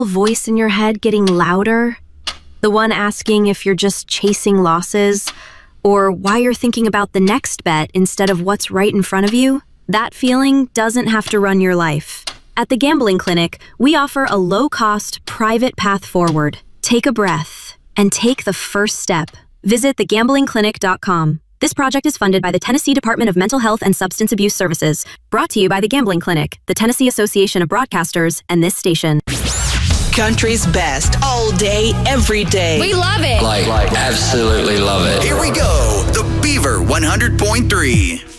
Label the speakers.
Speaker 1: voice in your head getting louder? The one asking if you're just chasing losses, or why you're thinking about the next bet instead of what's right in front of you? That feeling doesn't have to run your life. At the Gambling Clinic, we offer a low-cost, private path forward. Take a breath and take the first step. Visit thegamblingclinic.com. This project is funded by the Tennessee Department of Mental Health and Substance Abuse Services. Brought to you by the Gambling Clinic, the Tennessee Association of Broadcasters, and this station.
Speaker 2: Country's best, all day, every day.
Speaker 3: We love it.
Speaker 4: Like absolutely love it.
Speaker 5: Here we go. The Beaver 100.3.